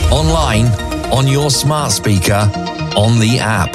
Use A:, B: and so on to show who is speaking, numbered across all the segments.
A: online, on your smart speaker, on the app.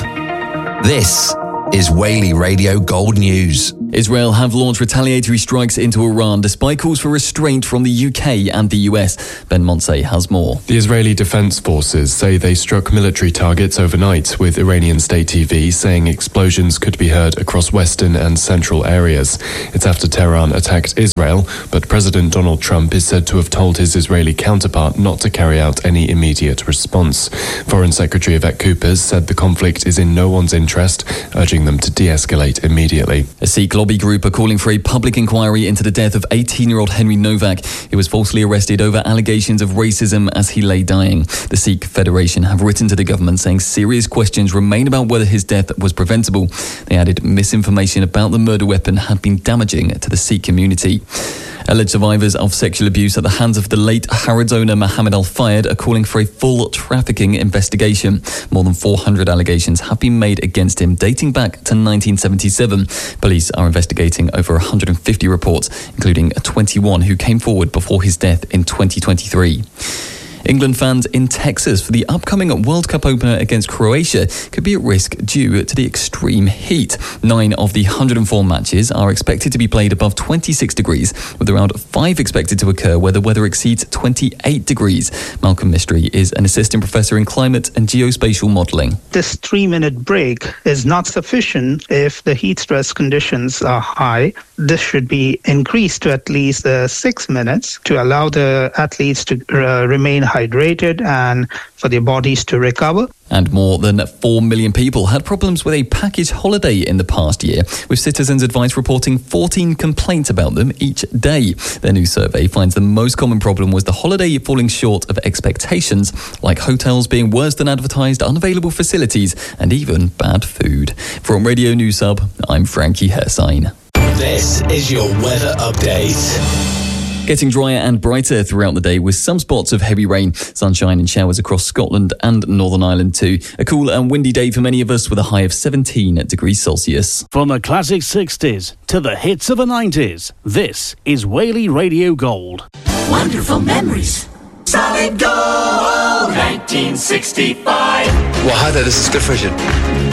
A: This is Whaley Radio Gold News.
B: Israel have launched retaliatory strikes into Iran despite calls for restraint from the UK and the US. Ben Monsey has more.
C: The Israeli Defense Forces say they struck military targets overnight, with Iranian state TV saying explosions could be heard across western and central areas. It's after Tehran attacked Israel, but President Donald Trump is said to have told his Israeli counterpart not to carry out any immediate response. Foreign Secretary Yvette Coopers said the conflict is in no one's interest, urging them to de-escalate immediately.
B: A Sikh lobby group are calling for a public inquiry into the death of 18-year-old Henry Novak. He was falsely arrested over allegations of racism as he lay dying. The Sikh Federation have written to the government saying serious questions remain about whether his death was preventable. They added misinformation about the murder weapon had been damaging to the Sikh community. Alleged survivors of sexual abuse at the hands of the late Harrods owner Mohammed Al-Fayed are calling for a full trafficking investigation. More than 400 allegations have been made against him dating back to 1977. Police are investigating over 150 reports, including 21 who came forward before his death in 2023. England fans in Texas for the upcoming World Cup opener against Croatia could be at risk due to the extreme heat. 9 of the 104 matches are expected to be played above 26 degrees, with around 5 expected to occur where the weather exceeds 28 degrees. Malcolm Mystery is an assistant professor in climate and geospatial modelling.
D: This 3-minute break is not sufficient if the heat stress conditions are high. This should be increased to at least 6 minutes to allow the athletes to remain hydrated and for their bodies to recover.
B: And more than 4 million people had problems with a package holiday in the past year, with Citizens Advice reporting 14 complaints about them each day. Their new survey finds the most common problem was the holiday falling short of expectations, like hotels being worse than advertised, unavailable facilities, and even bad food. From Radio News Hub, I'm Frankie Hersign.
A: This is your weather update.
B: Getting drier and brighter throughout the day with some spots of heavy rain, sunshine and showers across Scotland and Northern Ireland too. A cool and windy day for many of us with a high of 17 degrees Celsius.
E: From the classic 60s to the hits of the 90s, this is Whaley Radio Gold.
F: Wonderful memories. Solid Gold, 1965.
G: Well, hi there, this is Cliff Richard.